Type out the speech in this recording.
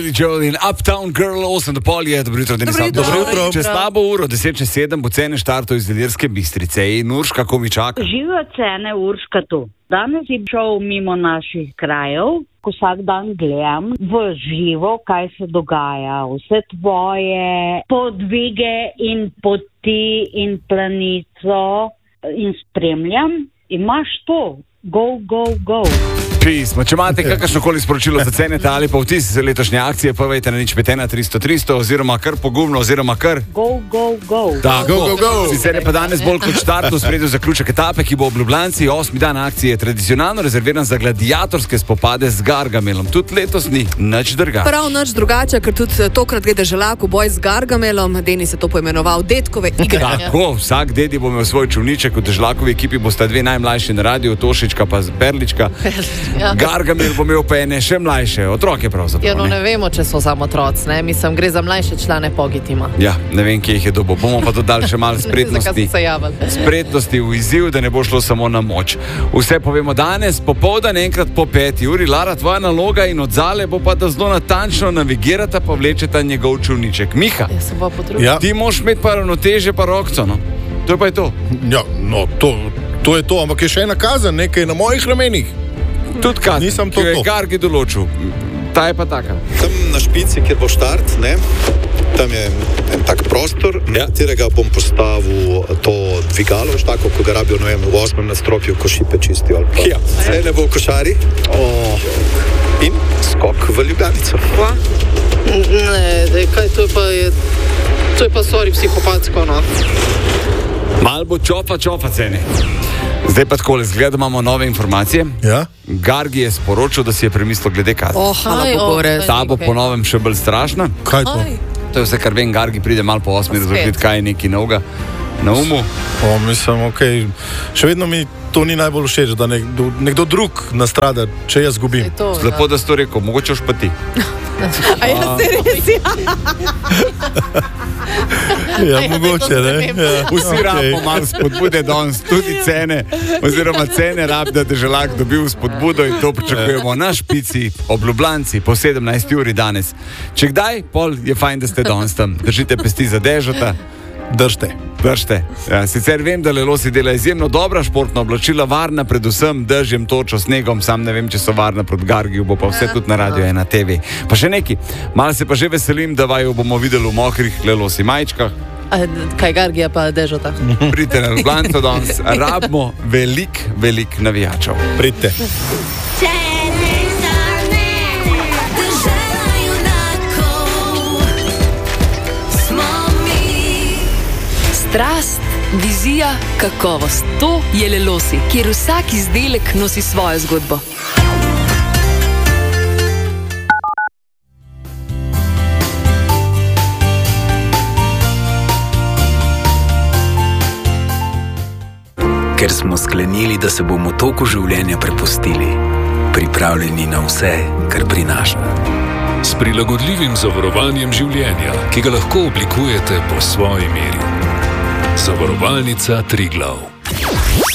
Joel in Uptown Girl, 8:30 je, dobro jutro, Denis. Dobro jutro. Čez slabo uro, 10:07 bo Cene štartov iz Ilirske Bistrice in Urška, ko mi čaka. Živijo Cene, Urška tu. Danes je šel mimo naših krajev, ko vsak dan gledam v živo, kaj se dogaja. Vse tvoje podvige in poti in planico in spremljam. Imaš to. Go, go, go. Pismo. Če imate kakršnokoli sporočilo za Cenete ali pa vtis letošnje akcije, povejte na 051 300 300 oziroma kar pogumno oziroma kar. Go, go, go. Da, go, go, go. Sicer je pa danes bolj kot štartno spredju zaključek etape, ki bo v Ljubljanci. 8. dan akcije je tradicionalno rezerviran za gladiatorske spopade z Gargamelom. Tudi letos ni nič drugače. Prav nič drugače, ker tudi tokrat gre Deželak v boj z Gargamelom. Denis je to poimenoval detkove igre. Tako, vsak dedi bo imel svoj čolniček. V Deželakovi ekipi bosta dve najmlajši na radiju, Tošička pa Perlička. Ja. Gargamel bo imel pa ene še mlajše, otroke pravzaprav. Ja, no ne vemo, če so samo otroci, ne? Mislim, gre za mlajše člane Pogitima. Ja, ne vem, kje jih je dobo. Bomo pa dodali še malo spretnosti. Spretnosti v izziv, da ne bo šlo samo na moč. Vse povemo danes, popoldan, enkrat po 5 uri. Lara, tvoja naloga in odzale bo pa, da zelo natančno navigirata pa vlečeta njegov čolniček. Miha, Ja, se bo potrudil. Ja. ti moš imeti pa ravnoteže pa rokco, no? To je pa je to. Ja, no, to je to, ampak je še ena kazen, nekaj na mojih ramenih. Tudi kazen, Nisem ki jo je to. Gargi določil. Ta je pa taka. Tam na špici, kjer bo štart, ne, tam je en tak prostor, na katerega bom postavil to dvigalo, tako, ko ga rabijo, ne vem, v 8. nadstropju, ko šipe čistijo. Ja. Vse ne bo v košari. In skok v Ljubljanico. Ne, kaj to je pa sorry psihopatsko, no. Mal bo čofa Cene. Zdaj pa tako, zgleda, imamo nove informacije. Ja? Gargi je sporočil, da si je premislil glede kazni. Hvala Bogu, res. Ta bo po novem še bolj strašna. Kaj je to? To je vse, kar vem, Gargi pride malo po 8. razložiti, kaj je neki novega na umu. Mislim, okej. Še vedno mi to ni najbolj všeč, da nekdo drug nastrada, če jaz zgubim. Lepo, da si to rekel, mogoče už pa ti. A ja, se res, ja. Ja, mogoče, ne? Ja. Vsi rabimo malo spodbude danes, tudi Cene, oziroma Cene rab, da Deželak dobil spodbudo in to pričakujemo na špici ob Ljubljanci po 17. uri danes. Če kdaj, pol je fajn, da ste danes tam. Držite pesti za Dežota. Držte. Ja, sicer vem, da Lelosi dela izjemno dobra športna oblačila, varna predvsem dežjem, točo, snegom, sam ne vem, če so varna proti Gargiju, bo pa vse tudi na radio in na TV. Pa še neki, malo se pa že veselim, da vaju bomo videli v mokrih Lelosi majčkah. Kaj Gargija pa Dežota? Pridite na Ljubljanco danes, rabimo velik navijačev. Pridite. Strast, vizija, kakovost. To je Lelosi, kjer vsak izdelek nosi svojo zgodbo. Ker smo sklenili, da se bomo toku življenja prepustili, pripravljeni na vse, kar prinaša. S prilagodljivim zavarovanjem življenja, ki ga lahko oblikujete po svoji meri. Zavarovalnica Triglav.